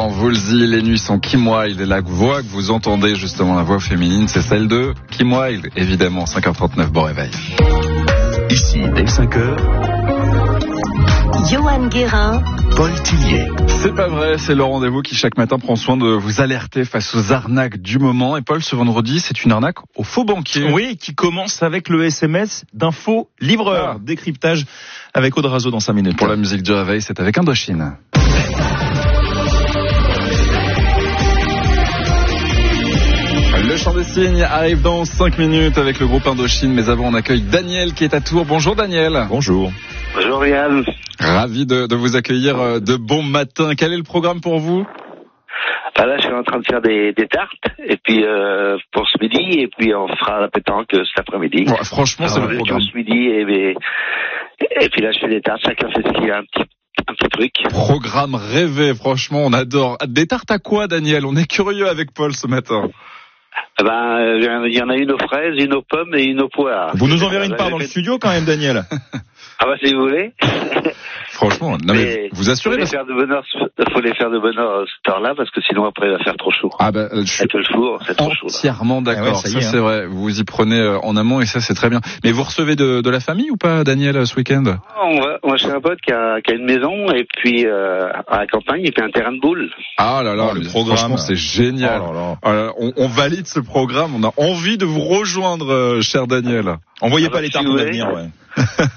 dans Woolsey, les nuits sont Kim Wilde et la voix que vous entendez, justement la voix féminine, c'est celle de Kim Wilde, évidemment. 5h39, bon réveil. Ici, dès 5h, Johan Guérin, Paul Tillier. C'est pas vrai, c'est le rendez-vous qui chaque matin prend soin de vous alerter face aux arnaques du moment. Et Paul, ce vendredi, c'est une arnaque aux faux banquiers. Oui, qui commence avec le SMS d'un faux livreur. Décryptage avec Aude Razo dans 5 minutes. Pour la musique du réveil, c'est avec Indochine. Le chant des signes arrive dans 5 minutes avec le groupe Indochine. Mais avant, on accueille Daniel qui est à Tours. Bonjour Daniel. Bonjour. Bonjour Yann. Ravi de vous accueillir de bon matin. Quel est le programme pour vous ? Là, je suis en train de faire des tartes, et puis pour ce midi, et puis on fera la pétanque cet après-midi. Ouais, franchement, c'est le programme. Ce midi, et puis là, je fais des tartes, chacun fait ce qu'il a, un petit truc. Programme rêvé, franchement, on adore. Des tartes à quoi, Daniel ? On est curieux avec Paul ce matin. Il y en a une aux fraises, une aux pommes et une aux poires. Vous nous enverrez une part dans le studio quand même, Daniel. Si vous voulez. Franchement, non mais vous assurez. Faut les faire de bonne heure cette heure-là, parce que sinon après il va faire trop chaud. Je suis avec le four, c'est trop chaud. Entièrement d'accord. Ouais, c'est vrai. Vous y prenez en amont et ça c'est très bien. Mais vous recevez de la famille ou pas, Daniel, ce week-end ? Moi, j'ai un pote qui a une maison et puis à la campagne, il fait un terrain de boules. Ah là là, le programme. Franchement, c'est génial. On valide ce programme. On a envie de vous rejoindre, cher Daniel. Envoyez pas les tartes, on va venir. Ouais.